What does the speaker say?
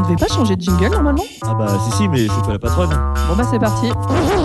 On devait pas changer de jingle normalement? Ah bah si, mais c'est toi la patronne. Bon bah c'est parti.